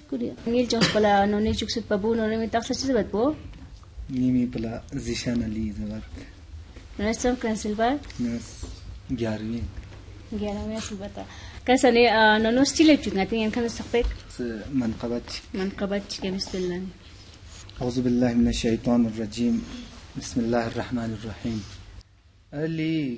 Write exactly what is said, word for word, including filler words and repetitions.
شكرا نيل جوس بلا نوني جوكس بابو نوني متاخر سبت بو نيمي بلا زيشان علي زبط نستم كان سلبا ناس جاروين جاروين سلبتا كسني نونو ستيل بتناتي ين كان سقبك منقبت منقبت بسم الله أعوذ بالله من الشيطان الرجيم بسم الله الرحمن الرحيم اللي